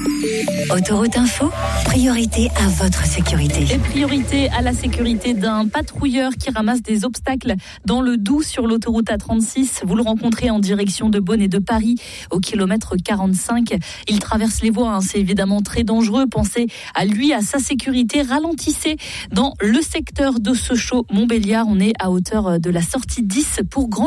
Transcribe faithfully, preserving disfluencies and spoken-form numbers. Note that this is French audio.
Autoroute Info, priorité à votre sécurité. Et priorité à la sécurité d'un patrouilleur qui ramasse des obstacles dans le Doubs sur l'autoroute A trente-six. Vous le rencontrez en direction de Beaune et de Paris au kilomètre quarante-cinq. Il traverse les voies, hein. C'est évidemment très dangereux. Pensez à lui, à sa sécurité. Ralentissez dans le secteur de Sochaux-Montbéliard. On est à hauteur de la sortie dix pour Grand